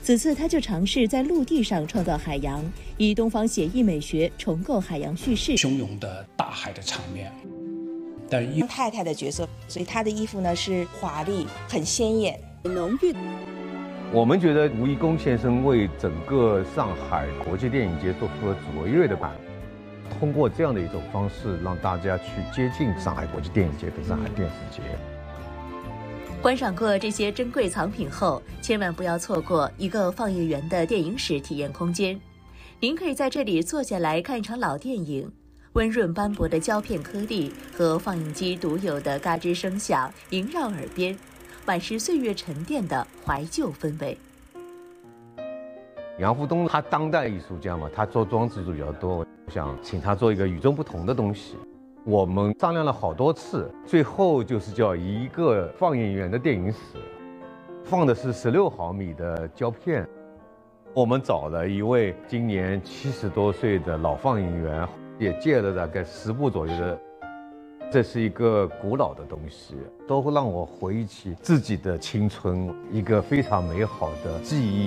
此次他就尝试在陆地上创造海洋，以东方写意美学重构海洋叙事。 汹涌的大海的场面，但太太的角色，所以她的衣服呢是华丽、很鲜艳、浓郁。 我们觉得吴贻弓先生为整个上海国际电影节做出了卓越的版，通过这样的一种方式，让大家去接近上海国际电影节跟上海电视节。 观赏过这些珍贵藏品后，千万不要错过一个放映员的电影史体验空间。您可以在这里坐下来看一场老电影，温润斑驳的胶片颗粒和放映机独有的嘎吱声响萦绕耳边，满是岁月沉淀的怀旧氛围。 杨福东他当代艺术家嘛，他做装置艺术比较多，我想请他做一个与众不同的东西。我们商量了好多次，最后就是叫一个放映员的电影史，放的是16毫米的胶片。我们找了一位今年70多岁的老放映员，也借了大概10部左右的。这是一个古老的东西，都会让我回忆起自己的青春，一个非常美好的记忆。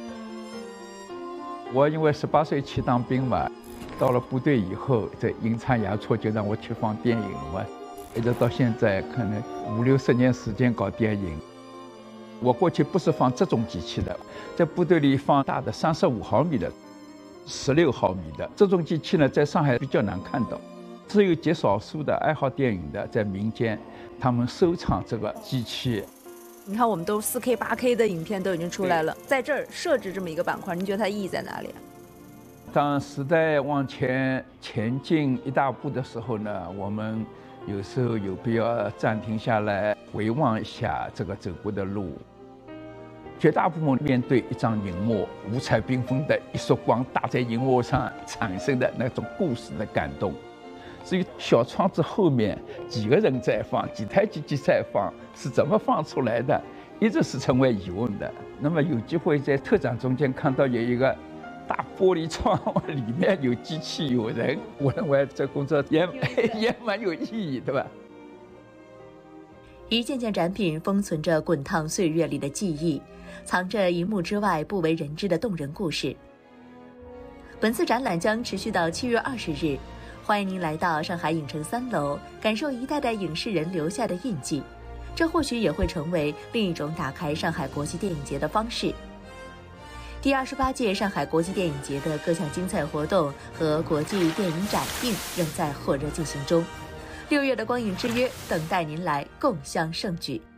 我因为18岁去当兵嘛，到了部队以后，这阴差阳错就让我去放电影嘛，一直到现在可能50、60年时间搞电影。我过去不是放这种机器的，在部队里放大的35毫米的、16毫米的这种机器呢，在上海比较难看到，只有极少数的爱好电影的在民间，他们收藏这个机器。 你看，我们都4K、8K 的影片都已经出来了，在这儿设置这么一个板块，您觉得它意义在哪里？ 当时代往前进一大步的时候呢，我们有时候有必要暂停下来，回望一下这个走过的路。绝大部分面对一张荧幕，五彩缤纷的一束光打在荧幕上产生的那种故事的感动。至于小窗子后面几个人在放，几台机器在放，是怎么放出来的，一直是成为疑问的。那么有机会在特展中间看到有一个大玻璃窗，里面有机器有人，我认为这工作也蛮有意义，对吧？ 一件件展品封存着滚烫岁月里的记忆，藏着荧幕之外不为人知的动人故事。本次展览将持续到7月20日，欢迎您来到上海影城3楼，感受一代代影视人留下的印记。这或许也会成为另一种打开上海国际电影节的方式。第28届上海国际电影节的各项精彩活动和国际电影展映仍在火热进行中。6月的光影之约等待您来共襄盛举。